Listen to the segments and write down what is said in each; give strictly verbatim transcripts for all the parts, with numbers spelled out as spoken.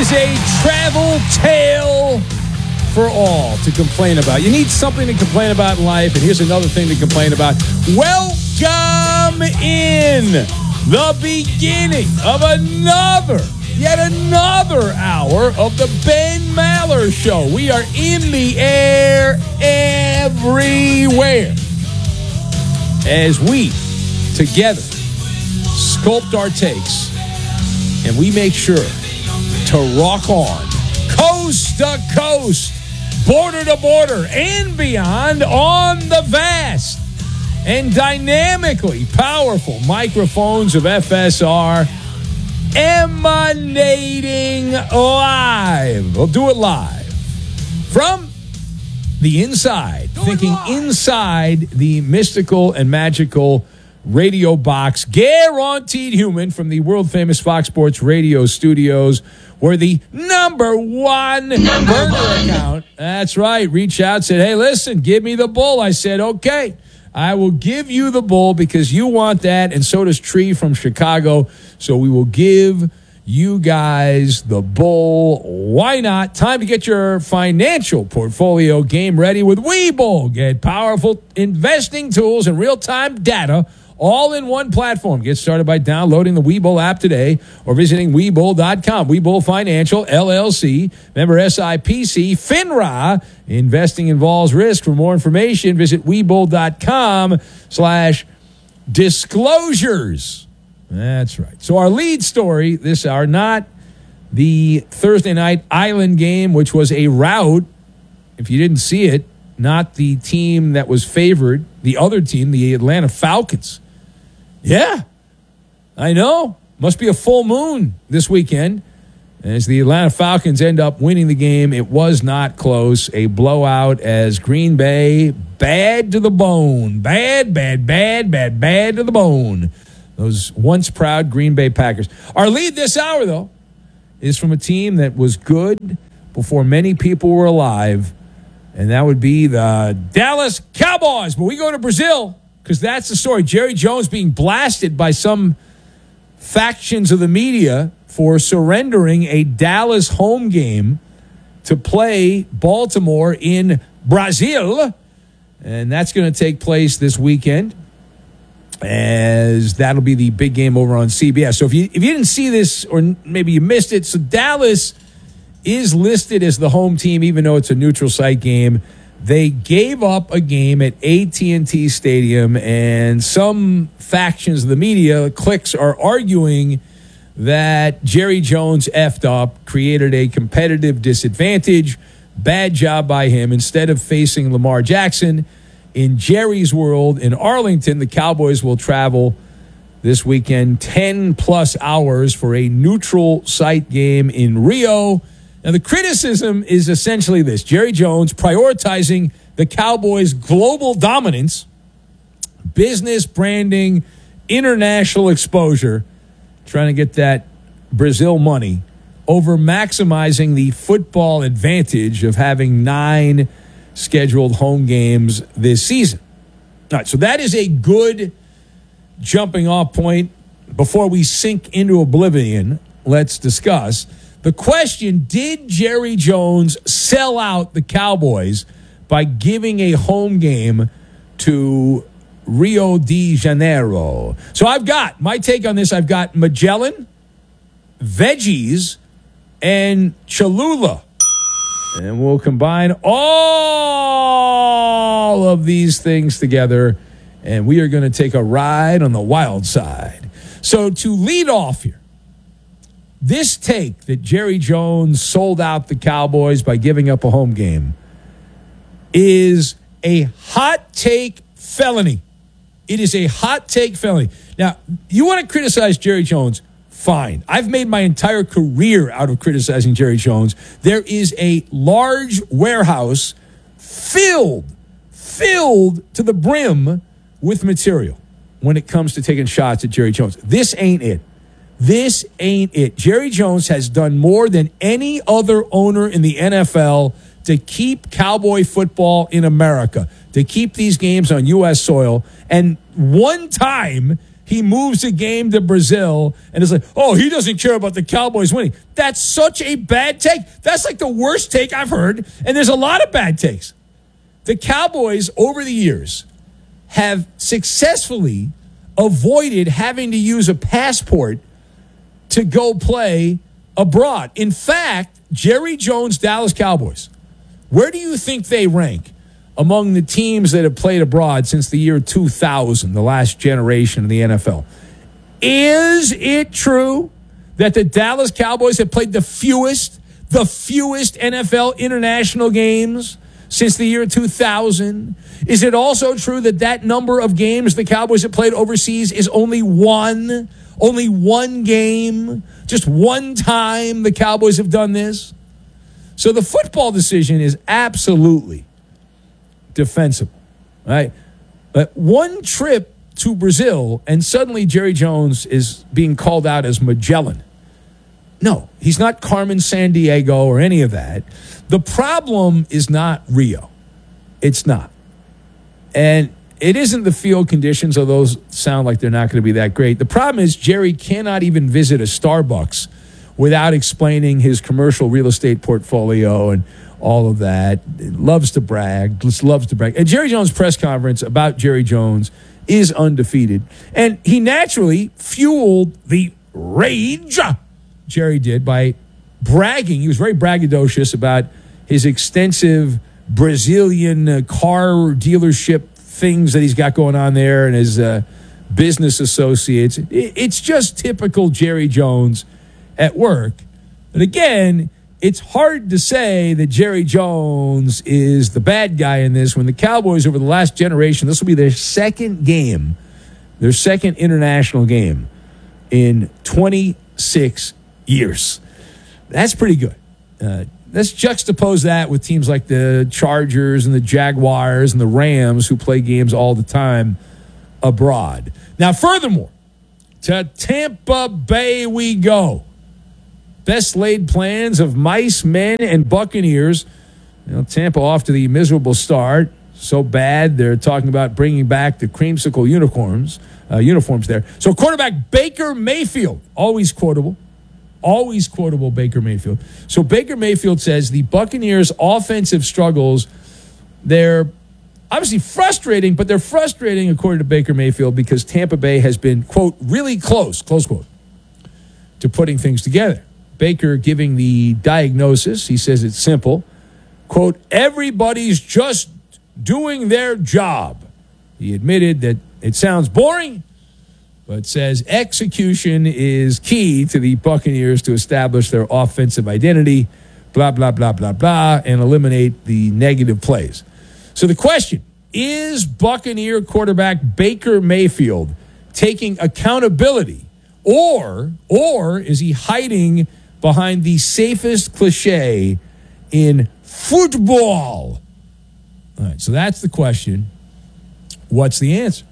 is a travel tale for all to complain about. You need something to complain about in life, and here's another thing to complain about. Welcome in the beginning of another, yet another hour of the Ben Maller Show. We are in the air everywhere as we together sculpt our takes, and we make sure to rock on coast to coast, border to border, and beyond on the vast and dynamically powerful microphones of F S R, emanating live. We'll do it live from the inside, thinking inside the mystical and magical radio box, guaranteed human, from the world-famous Fox Sports Radio studios, where the number one number burner one. account, that's right, reached out, said, hey, listen, give me the bull. I said, okay, I will give you the bull because you want that, and so does Tree from Chicago, so we will give you guys the bull. Why not? Time to get your financial portfolio game ready with Webull. Get powerful investing tools and real-time data all in one platform. Get started by downloading the Webull app today or visiting Webull dot com. Webull Financial, L L C, member S I P C, FINRA. Investing involves risk. For more information, visit Webull dot com slash disclosures. That's right. So our lead story this hour, not the Thursday night Island game, which was a rout. If you didn't see it, not the team that was favored, the other team, the Atlanta Falcons. Yeah, I know. Must be a full moon this weekend as the Atlanta Falcons end up winning the game. It was not close. A blowout as Green Bay, bad to the bone. Bad, bad, bad, bad, bad to the bone. Those once proud Green Bay Packers. Our lead this hour, though, is from a team that was good before many people were alive, and that would be the Dallas Cowboys. But we go to Brazil because that's the story. Jerry Jones being blasted by some factions of the media for surrendering a Dallas home game to play Baltimore in Brazil. And that's going to take place this weekend, as that'll be the big game over on C B S. So if you if you didn't see this, or maybe you missed it, so Dallas is listed as the home team, even though it's a neutral site game. They gave up a game at A T and T Stadium, and some factions of the media, cliques, are arguing that Jerry Jones effed up, created a competitive disadvantage. Bad job by him. Instead of facing Lamar Jackson, in Jerry's world, in Arlington, the Cowboys will travel this weekend ten-plus hours for a neutral site game in Rio. Now, the criticism is essentially this. Jerry Jones prioritizing the Cowboys' global dominance, business branding, international exposure, trying to get that Brazil money, over maximizing the football advantage of having nine scheduled home games this season. All right, so that is a good jumping off point. Before we sink into oblivion, let's discuss the question: did Jerry Jones sell out the Cowboys by giving a home game to Rio de Janeiro? So I've got my take on this. I've got Magellan, veggies, and Cholula. And we'll combine all of these things together, and we are going to take a ride on the wild side. So to lead off here, this take that Jerry Jones sold out the Cowboys by giving up a home game is a hot take felony. It is a hot take felony. Now, you want to criticize Jerry Jones? Fine. I've made my entire career out of criticizing Jerry Jones. There is a large warehouse filled, filled to the brim with material when it comes to taking shots at Jerry Jones. This ain't it. This ain't it. Jerry Jones has done more than any other owner in the N F L to keep Cowboy football in America, to keep these games on U S soil. And one time he moves the game to Brazil and it's like, oh, he doesn't care about the Cowboys winning. That's such a bad take. That's like the worst take I've heard, and there's a lot of bad takes. The Cowboys, over the years, have successfully avoided having to use a passport to go play abroad. In fact, Jerry Jones' Dallas Cowboys, where do you think they rank among the teams that have played abroad since the year two thousand, the last generation of the N F L? Is it true that the Dallas Cowboys have played the fewest, the fewest N F L international games since the year two thousand? Is it also true that that number of games the Cowboys have played overseas is only one? Only one game? Just one time the Cowboys have done this? So the football decision is absolutely defensible, right? But one trip to Brazil and suddenly Jerry Jones is being called out as Magellan. No, he's not Carmen Sandiego or any of that. The problem is not Rio. It's not. And it isn't the field conditions, although those sound like they're not going to be that great. The problem is Jerry cannot even visit a Starbucks without explaining his commercial real estate portfolio and all of that. Loves to brag, just loves to brag. And Jerry Jones' press conference about Jerry Jones is undefeated. And he naturally fueled the rage Jerry did by bragging. He was very braggadocious about his extensive Brazilian uh, car dealership things that he's got going on there and his uh, business associates. It, it's just typical Jerry Jones at work. But again, it's hard to say that Jerry Jones is the bad guy in this when the Cowboys over the last generation, this will be their second game, their second international game in twenty-six years. That's pretty good. Uh, let's juxtapose that with teams like the Chargers and the Jaguars and the Rams who play games all the time abroad. Now, furthermore, to Tampa Bay we go. Best laid plans of mice, men, and Buccaneers. You know, Tampa off to the miserable start. So bad, they're talking about bringing back the creamsicle uniforms, uh, uniforms there. So quarterback Baker Mayfield, always quotable. Always quotable Baker Mayfield. So Baker Mayfield says the Buccaneers' offensive struggles, they're obviously frustrating, but they're frustrating, according to Baker Mayfield, because Tampa Bay has been, quote, really close, close quote, to putting things together. Baker giving the diagnosis, he says it's simple, quote, everybody's just doing their job. He admitted that it sounds boring, but says execution is key to the Buccaneers to establish their offensive identity, blah, blah, blah, blah, blah, and eliminate the negative plays. So the question, is Buccaneer quarterback Baker Mayfield taking accountability, or, or is he hiding behind the safest cliche in football? All right, so that's the question. What's the answer?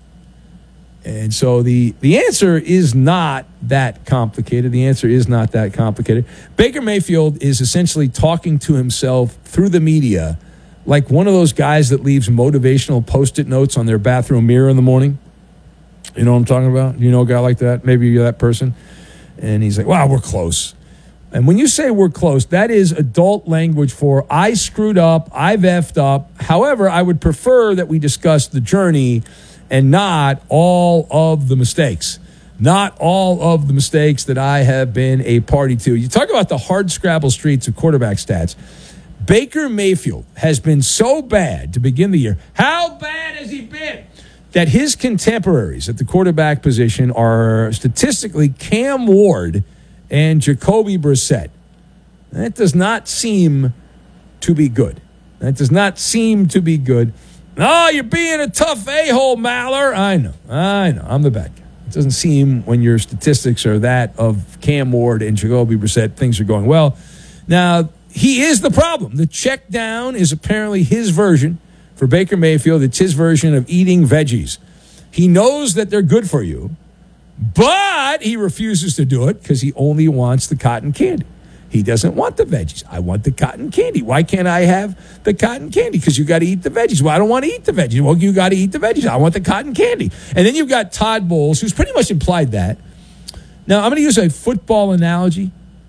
And so the, the answer is not that complicated. The answer is not that complicated. Baker Mayfield is essentially talking to himself through the media like one of those guys that leaves motivational Post-it notes on their bathroom mirror in the morning. You know what I'm talking about? You know a guy like that? Maybe you're that person. And he's like, wow, we're close. And when you say we're close, that is adult language for I screwed up, I've effed up. However, I would prefer that we discuss the journey and not all of the mistakes. Not all of the mistakes that I have been a party to. You talk about the hard scrabble streets of quarterback stats. Baker Mayfield has been so bad to begin the year. How bad has he been? That his contemporaries at the quarterback position are statistically Cam Ward and Jacoby Brissett. That does not seem to be good. That does not seem to be good. Oh, you're being a tough a-hole, Maller. I know. I know. I'm the bad guy. It doesn't seem when your statistics are that of Cam Ward and Jacoby Brissett, things are going well. Now, he is the problem. The check down is apparently his version for Baker Mayfield. It's his version of eating veggies. He knows that they're good for you, but he refuses to do it because he only wants the cotton candy. He doesn't want the veggies. I want the cotton candy. Why can't I have the cotton candy? Because you got to eat the veggies. Well, I don't want to eat the veggies. Well, you got to eat the veggies. I want the cotton candy. And then you've got Todd Bowles, who's pretty much implied that. Now, I'm going to use a football analogy.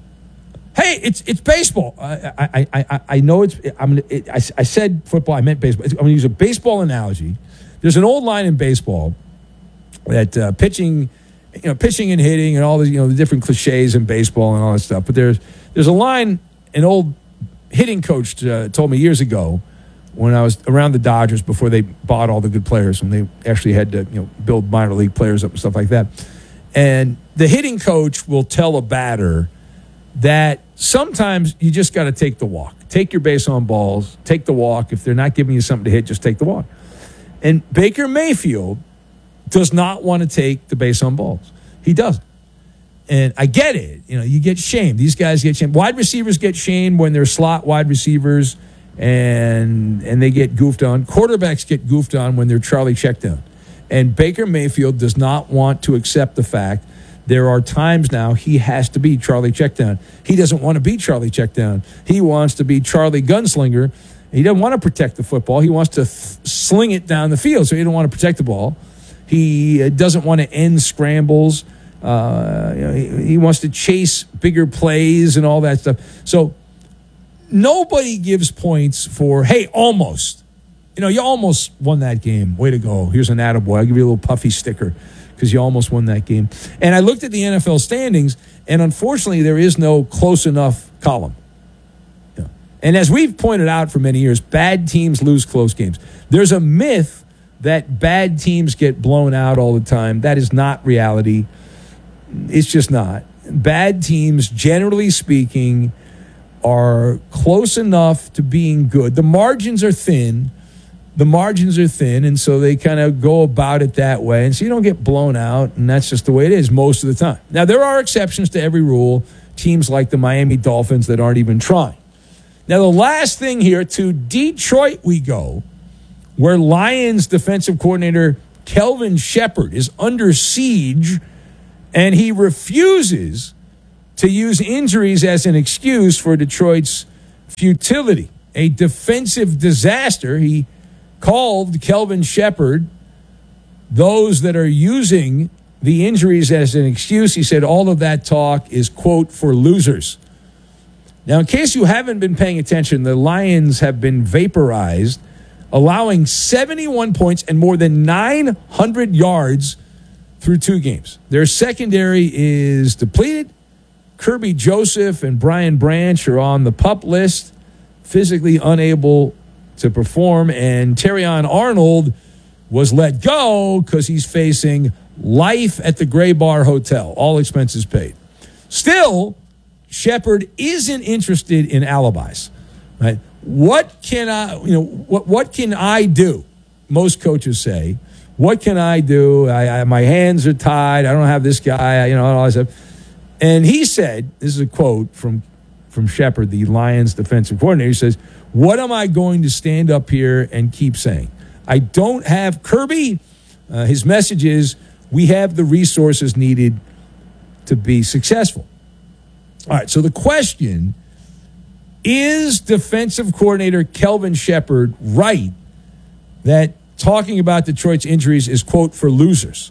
Hey, it's it's baseball. I I I, I know it's. I'm. It, I, I said football. I meant baseball. I'm going to use a baseball analogy. There's an old line in baseball that uh, pitching, you know, pitching and hitting and all the you know the different cliches in baseball and all that stuff. But there's there's a line an old hitting coach uh, told me years ago when I was around the Dodgers before they bought all the good players and they actually had to you know build minor league players up and stuff like that. And the hitting coach will tell a batter that sometimes you just got to take the walk. Take your base on balls. Take the walk. If they're not giving you something to hit, just take the walk. And Baker Mayfield does not want to take the base on balls. He doesn't. And I get it. You know, you get shamed. These guys get shamed. Wide receivers get shamed when they're slot wide receivers and and they get goofed on. Quarterbacks get goofed on when they're Charlie checkdown. And Baker Mayfield does not want to accept the fact there are times now he has to be Charlie Checkdown. He doesn't want to be Charlie Checkdown. He wants to be Charlie Gunslinger. He doesn't want to protect the football. He wants to th- sling it down the field, so he doesn't want to protect the ball. He uh, doesn't want to end scrambles. Uh, you know, he, he wants to chase bigger plays and all that stuff. So nobody gives points for, hey, almost. You know, you almost won that game. Way to go. Here's an attaboy. I'll give you a little puffy sticker, because you almost won that game. And I looked at the N F L standings, and unfortunately, there is no close enough column. Yeah. And as we've pointed out for many years, bad teams lose close games. There's a myth that bad teams get blown out all the time. That is not reality. It's just not. Bad teams, generally speaking, are close enough to being good. The margins are thin. The margins are thin, and so they kind of go about it that way. And so you don't get blown out, and that's just the way it is most of the time. Now, there are exceptions to every rule, teams like the Miami Dolphins that aren't even trying. Now, the last thing here, to Detroit we go, where Lions defensive coordinator Kelvin Shepard is under siege, and he refuses to use injuries as an excuse for Detroit's futility. A defensive disaster. He called Kelvin Shepard, those that are using the injuries as an excuse, he said all of that talk is, quote, for losers. Now, in case you haven't been paying attention, the Lions have been vaporized, allowing seventy-one points and more than nine hundred yards through two games. Their secondary is depleted. Kirby Joseph and Brian Branch are on the PUP list, physically unable to perform, and Terrion Arnold was let go because he's facing life at the Gray Bar Hotel, all expenses paid. Still, Shepard isn't interested in alibis. Right? What can I, you know, what what can I do? Most coaches say, what can I do? I, I, my hands are tied. I don't have this guy. You know, all that stuff. And he said, this is a quote from from Shepard, the Lions defensive coordinator. He says, what am I going to stand up here and keep saying? I don't have Kirby. Uh, his message is, we have the resources needed to be successful. All right, so the question, is defensive coordinator Kelvin Shepard right that talking about Detroit's injuries is, quote, for losers?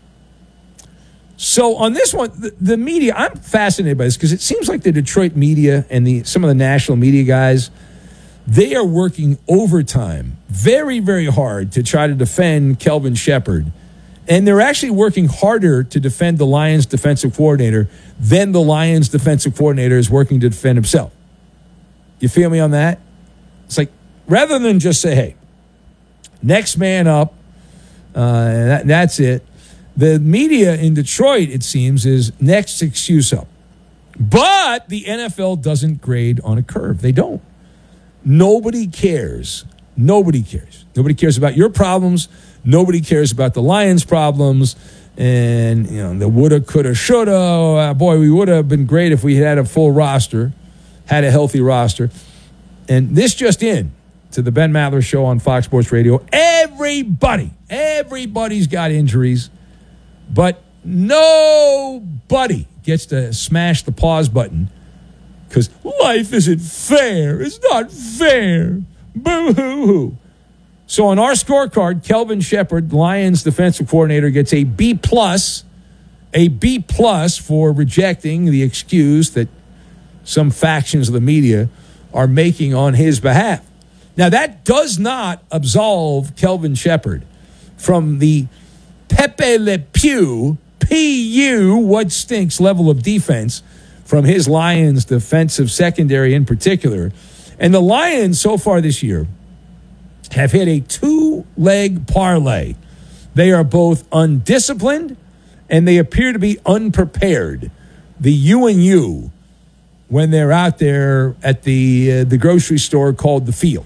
So on this one, the, the media, I'm fascinated by this because it seems like the Detroit media and the some of the national media guys, they are working overtime very, very hard to try to defend Kelvin Shepard. And they're actually working harder to defend the Lions defensive coordinator than the Lions defensive coordinator is working to defend himself. You feel me on that? It's like, rather than just say, hey, next man up, uh, that, that's it. The media in Detroit, it seems, is next excuse up. But the N F L doesn't grade on a curve. They don't. Nobody cares. Nobody cares. Nobody cares about your problems. Nobody cares about the Lions' problems. And, you know, the woulda, coulda, shoulda. Oh, boy, we would have been great if we had a full roster, had a healthy roster. And this just in to the Ben Maller Show on Fox Sports Radio. Everybody, everybody's got injuries, but nobody gets to smash the pause button because life isn't fair. It's not fair. Boo-hoo-hoo. So on our scorecard, Kelvin Sheppard, Lions defensive coordinator, gets a B plus, a B plus for rejecting the excuse that some factions of the media are making on his behalf. Now, that does not absolve Kelvin Sheppard from the Pepe Le Pew, P U, what stinks level of defense from his Lions defensive secondary in particular. And the Lions so far this year have hit a two-leg parlay. They are both undisciplined and they appear to be unprepared. The U and U when they're out there at the uh, the grocery store called the Field.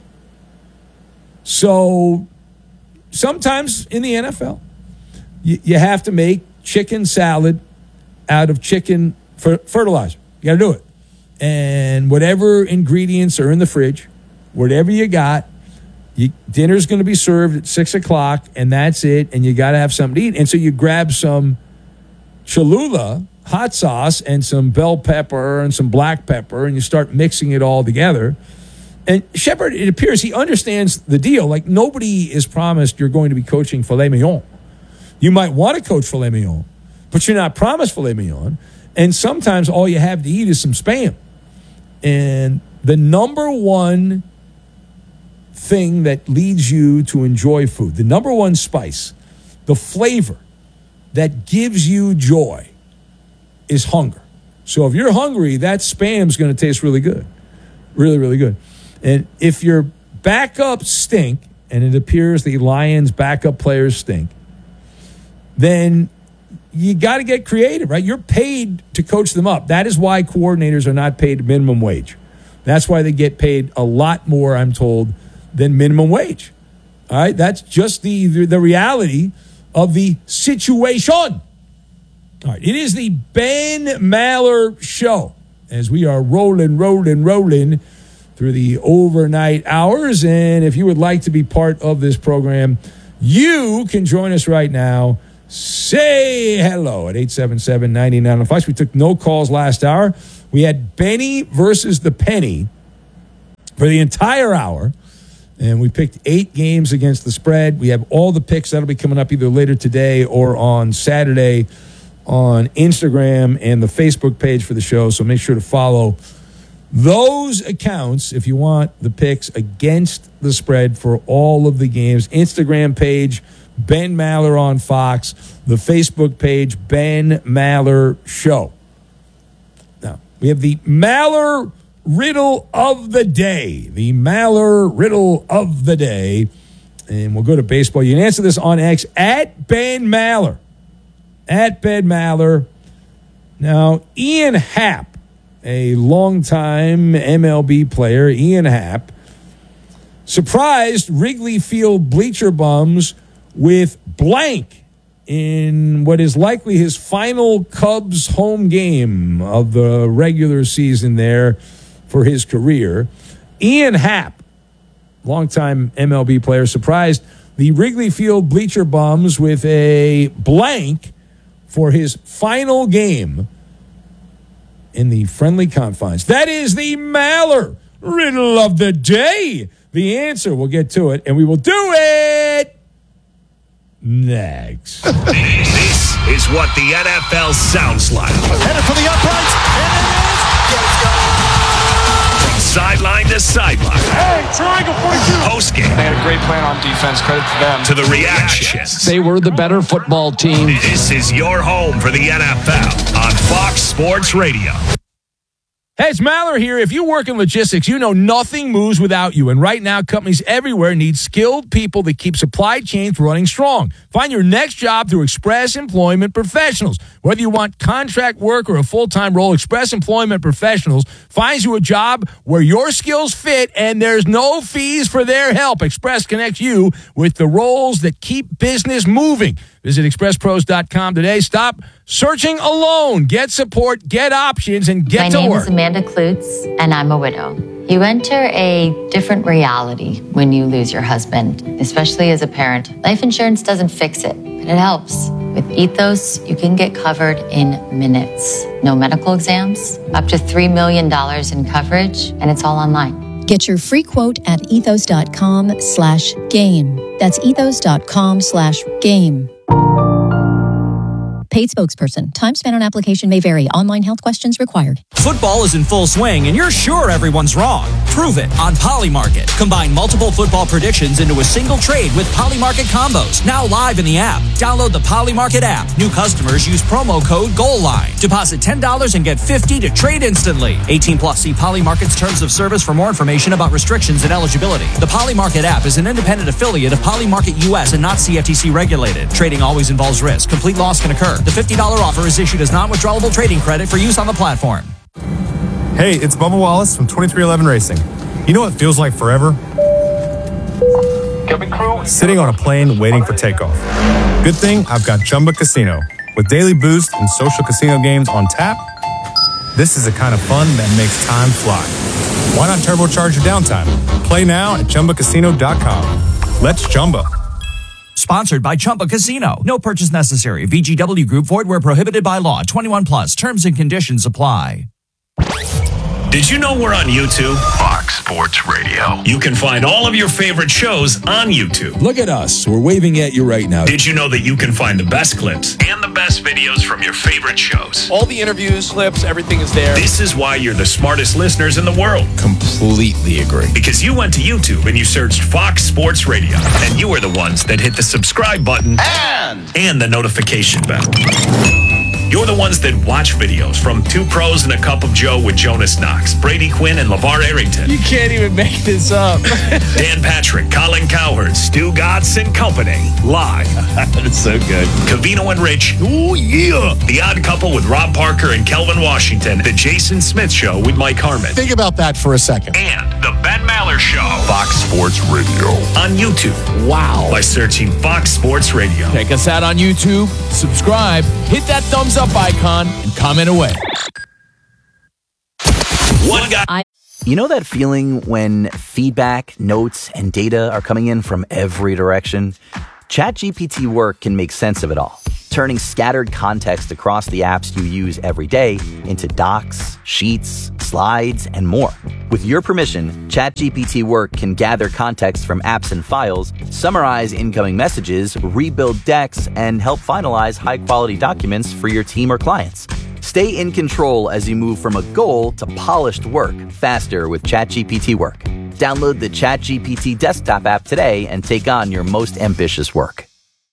So sometimes in the N F L, you, you have to make chicken salad out of chicken fer- fertilizer. You got to do it. And whatever ingredients are in the fridge, whatever you got, you, dinner's going to be served at six o'clock, and that's it, and you got to have something to eat. And so you grab some Cholula hot sauce and some bell pepper and some black pepper, and you start mixing it all together. And Sheppard, it appears he understands the deal. Like, nobody is promised you're going to be coaching filet mignon. You might want to coach filet mignon, but you're not promised filet mignon. And sometimes all you have to eat is some Spam. And the number one thing that leads you to enjoy food, the number one spice, the flavor that gives you joy is hunger. So if you're hungry, that Spam's going to taste really good. Really, really good. And if your backups stink, and it appears the Lions' backup players stink, then you got to get creative, right? You're paid to coach them up. That is why coordinators are not paid minimum wage. That's why they get paid a lot more, I'm told, than minimum wage. All right? That's just the, the, the reality of the situation. All right. It is the Ben Maller Show as we are rolling, rolling, rolling through the overnight hours. And if you would like to be part of this program, you can join us right now. Say hello at eight seven seven, nine nine oh five. We took no calls last hour. We had Benny versus the Penny for the entire hour. And we picked eight games against the spread. We have all the picks. That'll be coming up either later today or on Saturday on Instagram and the Facebook page for the show. So make sure to follow those accounts if you want the picks against the spread for all of the games. Instagram page, Ben Maller on Fox. The Facebook page, Ben Maller Show. Now, we have the Maller Riddle of the Day. The Maller Riddle of the Day. And we'll go to baseball. You can answer this on X at Ben Maller. At Ben Maller. Now, Ian Happ, a longtime M L B player, Ian Happ, surprised Wrigley Field bleacher bums with blank in what is likely his final Cubs home game of the regular season there for his career. Ian Happ, longtime M L B player, surprised the Wrigley Field bleacher bums with a blank for his final game in the friendly confines. That is the Maller Riddle of the Day. The answer, we'll get to it, and we will do it next. This is what the N F L sounds like. Headed for the uprights, and it is. Let's go! From sideline to sideline. Hey, triangle forty-two. Postgame. They had a great plan on defense. Credit to them. To the reactions. They were the better football team. This is your home for the N F L on Fox Sports Radio. Hey, it's Maller here. If you work in logistics, you know nothing moves without you. And right now, companies everywhere need skilled people that keep supply chains running strong. Find your next job through Express Employment Professionals. Whether you want contract work or a full-time role, Express Employment Professionals finds you a job where your skills fit and there's no fees for their help. Express connects you with the roles that keep business moving. Visit express pros dot com today. Stop searching alone. Get support, get options, and get My to name work. is Amanda Klutz, and I'm a widow. You enter a different reality when you lose your husband, especially as a parent. Life insurance doesn't fix it, but it helps. With Ethos, you can get covered in minutes. No medical exams, up to three million dollars in coverage, and it's all online. Get your free quote at ethos.com slash game. That's ethos.com slash game. Paid spokesperson. Time spent on application may vary. Online health questions required. Football is in full swing, and you're sure everyone's wrong. Prove it on Polymarket. Combine multiple football predictions into a single trade with Polymarket combos. Now live in the app. Download the Polymarket app. New customers use promo code GOALLINE. Deposit ten dollars and get fifty dollars to trade instantly. eighteen plus. See Polymarket's terms of service for more information about restrictions and eligibility. The Polymarket app is an independent affiliate of Polymarket U S and not C F T C regulated. Trading always involves risk. Complete loss can occur. The fifty dollars offer is issued as non-withdrawable trading credit for use on the platform. Hey, it's Bubba Wallace from twenty-three eleven Racing. You know what feels like forever? Sitting on a plane waiting for takeoff. Good thing I've got Chumba Casino. With daily boost and social casino games on tap, this is the kind of fun that makes time fly. Why not turbocharge your downtime? Play now at Chumba Casino dot com. Let's Chumba. Sponsored by Chumba Casino. No purchase necessary. V G W Group. Void where prohibited by law. twenty-one plus. Terms and conditions apply. Did you know we're on YouTube? Fox Sports Radio. You can find all of your favorite shows on YouTube. Look at us. We're waving at you right now. Did you know that you can find the best clips and the best videos from your favorite shows? All the interviews, clips, everything is there. This is why you're the smartest listeners in the world. Completely agree. Because you went to YouTube and you searched Fox Sports Radio. And you were the ones that hit the subscribe button And, and the notification bell. You're the ones that watch videos from Two Pros and a Cup of Joe with Jonas Knox, Brady Quinn, and LeVar Arrington. You can't even make this up. Dan Patrick, Colin Cowherd, Stu Gatz and Company. Live. That's so good. Covino and Rich. Ooh, yeah. The Odd Couple with Rob Parker and Kelvin Washington. The Jason Smith Show with Mike Harmon. Think about that for a second. And The Ben Maller Show. Fox Sports Radio. On YouTube. Wow. By searching Fox Sports Radio. Check us out on YouTube. Subscribe. Hit that thumbs up icon and comment away. One guy. I- you know that feeling when feedback, notes, and data are coming in from every direction? ChatGPT Work can make sense of it all, turning scattered context across the apps you use every day into docs, sheets, slides, and more. With your permission, ChatGPT Work can gather context from apps and files, summarize incoming messages, rebuild decks, and help finalize high-quality documents for your team or clients. Stay in control as you move from a goal to polished work faster with ChatGPT Work. Download the ChatGPT desktop app today and take on your most ambitious work.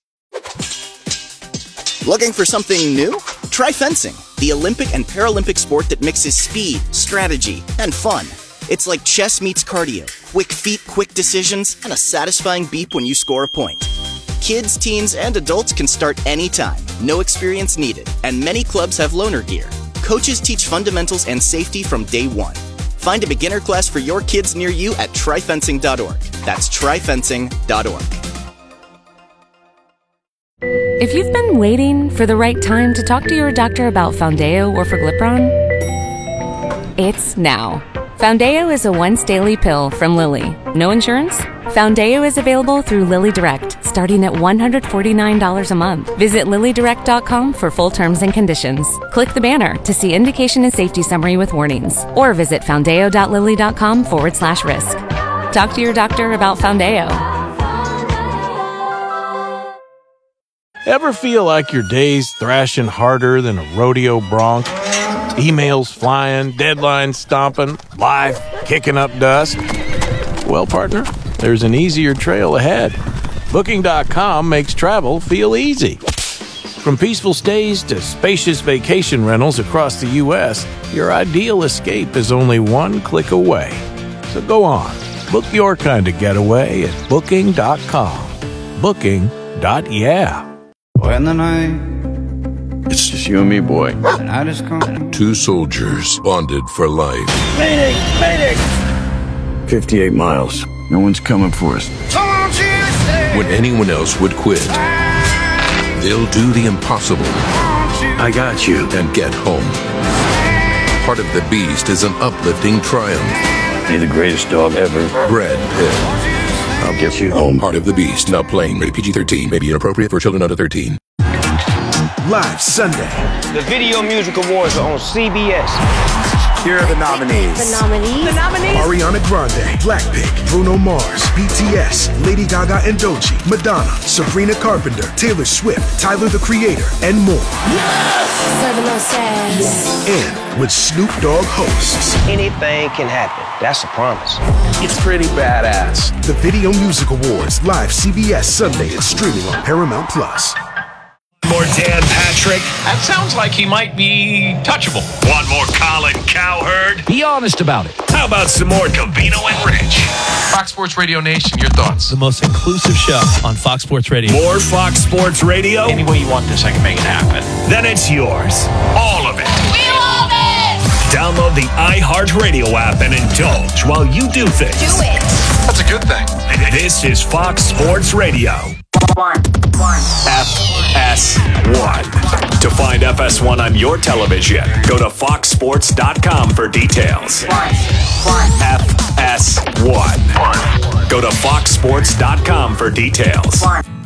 Looking for something new? Try fencing, the Olympic and Paralympic sport that mixes speed, strategy, and fun. It's like chess meets cardio, quick feet, quick decisions, and a satisfying beep when you score a point. Kids, teens, and adults can start anytime, no experience needed, and many clubs have loaner gear. Coaches teach fundamentals and safety from day one. Find a beginner class for your kids near you at try fencing dot org. That's try fencing dot org. If you've been waiting for the right time to talk to your doctor about Foundeo or Forglipron, it's now. Foundeo is a once-daily pill from Lilly. No insurance? Foundeo is available through Lilly Direct, starting at one hundred forty-nine dollars a month. Visit lilly direct dot com for full terms and conditions. Click the banner to see indication and safety summary with warnings, or visit foundeo dot lilly dot com forward slash risk. Talk to your doctor about Foundeo. Ever feel like your day's thrashing harder than a rodeo bronc? Emails flying, deadlines stomping, life kicking up dust? Well, partner, there's an easier trail ahead. Booking dot com makes travel feel easy. From peaceful stays to spacious vacation rentals across the U S, your ideal escape is only one click away. So go on, book your kind of getaway at Booking dot com. Booking. Yeah. When the night, it's just you and me, boy. the night is come. Two soldiers bonded for life. Mayday! Mayday! fifty-eight miles. No one's coming for us. Don't you say When anyone else would quit, They'll do the impossible. I got you. And get home. Part of the Beast is an uplifting triumph. You're the greatest dog ever. Brad Pitt. I'll get you home. Part of the Beast. Now playing. Rated P G thirteen. May be inappropriate for children under thirteen. Live Sunday. The Video Music Awards are on C B S. Here are the nominees. The nominees. The nominees. Ariana Grande, Blackpink, Bruno Mars, B T S, Lady Gaga and Doechii, Madonna, Sabrina Carpenter, Taylor Swift, Tyler the Creator, and more. Yes! Serving us ass. And with Snoop Dogg hosts. Anything can happen. That's a promise. It's pretty badass. The Video Music Awards, live C B S Sunday and streaming on Paramount Plus. More Dan Patrick? That sounds like he might be touchable. Want more Colin Cowherd? Be honest about it. How about some more Covino and Rich? Fox Sports Radio Nation, your thoughts? The most inclusive show on Fox Sports Radio. More Fox Sports Radio? Any way you want this, I can make it happen. Then it's yours. All of it. We love it! Download the iHeartRadio app and indulge while you do things. Do it! That's a good thing. This is Fox Sports Radio. One. One. F S one. To find F S one on your television, go to fox sports dot com for details. One. One. F S one. Go to fox sports dot com for details. One.